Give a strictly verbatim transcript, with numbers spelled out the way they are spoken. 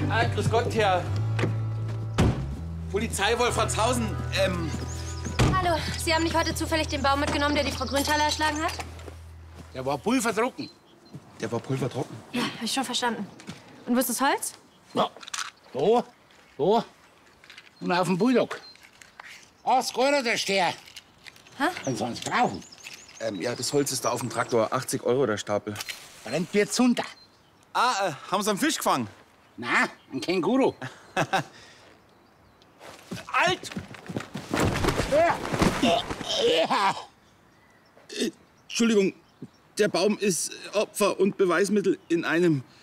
Ah, grüß Gott, Herr Polizei Wolfratshausen. Ähm. Hallo, Sie haben nicht heute zufällig den Baum mitgenommen, der die Frau Grüntaler erschlagen hat? Der war pulvertrocken. Der war pulvertrocken? Ja, hab ich schon verstanden. Und wo ist das Holz? Ja, da, da und auf dem Bulldog. achtzig Euro der Steher. Hä? Wenn Sie uns brauchen. Ähm, ja, das Holz ist da auf dem Traktor. achtzig Euro der Stapel. Brennt mir runter. Ah, äh, haben Sie einen Fisch gefangen? Na, ein Känguru. Alt! Ja. Ja. Entschuldigung, der Baum ist Opfer und Beweismittel in einem.